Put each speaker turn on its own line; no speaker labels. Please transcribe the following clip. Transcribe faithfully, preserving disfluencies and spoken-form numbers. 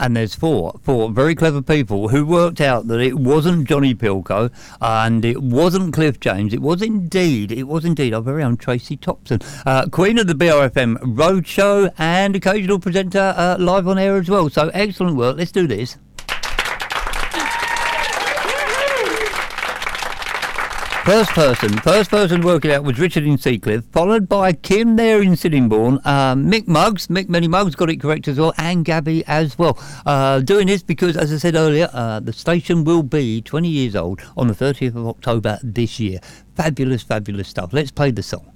and there's four, four very clever people who worked out that it wasn't Johnny Pilco and it wasn't Cliff James. It was indeed, it was indeed our very own Tracy Thompson, uh, Queen of the B R F M Roadshow and occasional presenter uh, live on air as well. So excellent work. Let's do this. First person, first person working out was Richard in Seacliff, followed by Kim there in Sittingbourne, um, Mick Muggs, Mick Many Muggs got it correct as well, and Gabby as well. Uh, doing this because, as I said earlier, uh, the station will be twenty years old on the thirtieth of October this year. Fabulous, fabulous stuff. Let's play the song.